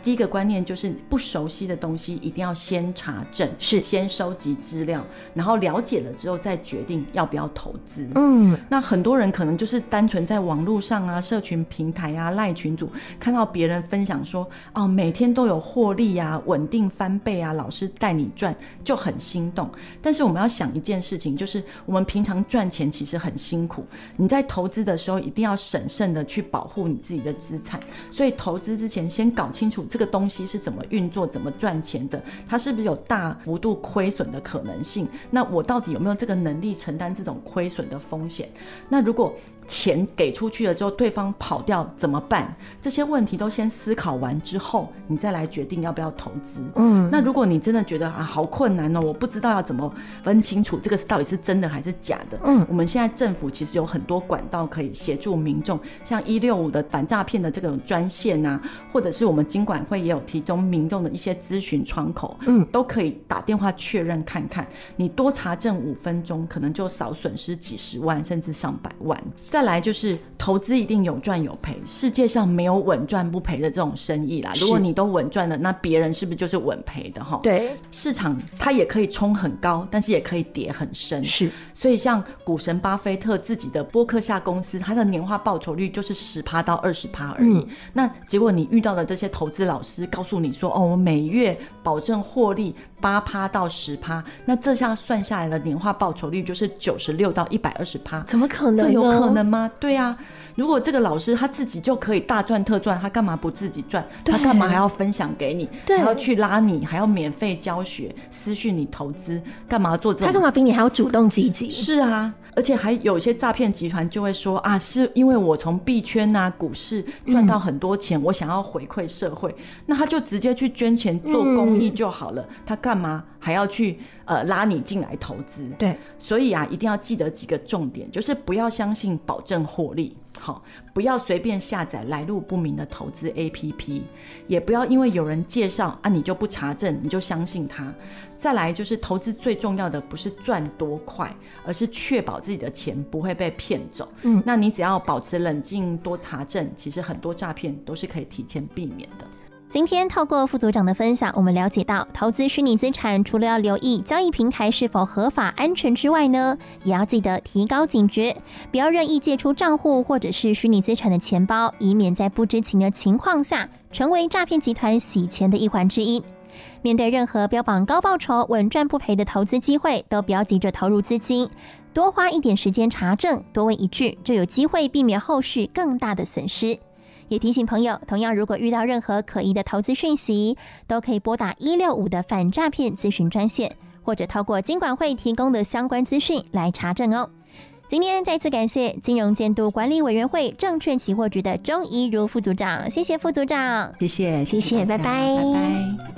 第一个观念就是不熟悉的东西一定要先查证， 是先收集资料，然后了解了之后再决定要不要投资。那很多人可能就是单纯在网络上啊、社群平台啊、LINE 群组看到别人分享说每天都有获利啊、稳定翻倍啊，老师带你赚，就很心动。但是我们要想一件事情，就是我们平常赚钱其实很辛苦，你在投资的时候一定要审慎的去保护你自己的资产，所以投资之前先搞清楚这个东西是怎么运作、怎么赚钱的，它是不是有大幅度亏损的可能性，那我到底有没有这个能力承担这种亏损的风险？那如果钱给出去了之后对方跑掉怎么办？这些问题都先思考完之后，你再来决定要不要投资。那如果你真的觉得好困难哦，我不知道要怎么分清楚这个到底是真的还是假的，我们现在政府其实有很多管道可以协助民众，像165的反诈骗的这种专线啊，或者是我们金管会也有提供民众的一些咨询窗口，都可以打电话确认看看，你多查证5分钟可能就少损失几十万甚至上百万。再来就是投资一定有赚有赔，世界上没有稳赚不赔的这种生意啦。如果你都稳赚了，那别人是不是就是稳赔的？ 对， 市场它也可以冲很高，但是也可以跌很深。 是， 所以像股神巴菲特自己的波克夏公司，它的年化报酬率就是10%到20%而已。那结果你遇到的这些投资老师告诉你说，我每月保证获利8%到10%，那这下算下来的年化报酬率就是96%到120%。 怎么可能呢？ 这有可能吗？对啊，如果这个老师他自己就可以大赚特赚，他干嘛不自己赚？他干嘛还要分享给你？还要去拉你，还要免费教学、私讯你投资，干嘛做这种？ 他干嘛比你还要主动积极？ 是啊，而且还有一些诈骗集团就会说是因为我从币圈啊、股市赚到很多钱，我想要回馈社会，那他就直接去捐钱做公益就好了，他干嘛还要去拉你进来投资？ 对， 所以一定要记得几个重点，就是不要相信保证获利，不要随便下载来路不明的投资 APP， 也不要因为有人介绍你就不查证你就相信他。再来就是投资最重要的不是赚多快，而是确保自己的钱不会被骗走。那你只要保持冷静，多查证，其实很多诈骗都是可以提前避免的。 今天透过副组长的分享，我们了解到投资虚拟资产除了要留意交易平台是否合法安全之外呢，也要记得提高警觉，不要任意借出账户或者是虚拟资产的钱包，以免在不知情的情况下成为诈骗集团洗钱的一环之一。面对任何标榜高报酬、稳赚不赔的投资机会，都不要急着投入资金，多花一点时间查证，多问一句，就有机会避免后续更大的损失。也提醒朋友，同样如果遇到任何可疑的投资讯息，都可以拨打165的反诈骗咨询专线，或者透过金管会提供的相关资讯来查证哦。今天再次感谢金融监督管理委员会证券期货局的钟怡如副组长，谢谢副组长， 谢谢， 谢谢，拜拜， 拜拜。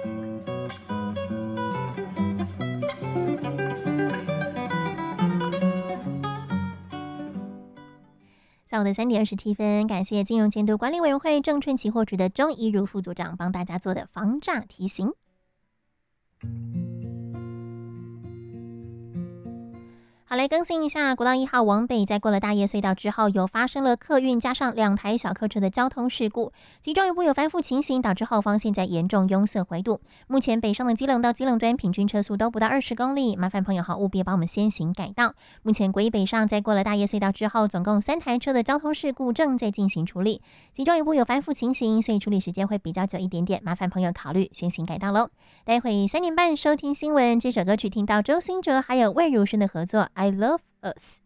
下午的3点27分，感谢金融监督管理委员会证券期货局的钟怡如副组长帮大家做的防诈提醒。好，来更新一下国道1号往北，在过了大叶隧道之后，有发生了客运加上2台小客车的交通事故，其中一部有翻覆情形，导致后方现在严重拥塞回堵。目前北上的基隆到基隆端平均车速都不到20公里，麻烦朋友务必帮我们先行改道。目前国一北上在过了大叶隧道之后，总共3台车的交通事故正在进行处理，其中一部有翻覆情形，所以处理时间会比较久一点点，麻烦朋友考虑先行改道喽。待会3点半收听新闻，这首歌曲听到周兴哲还有魏如萱的合作I Love Us。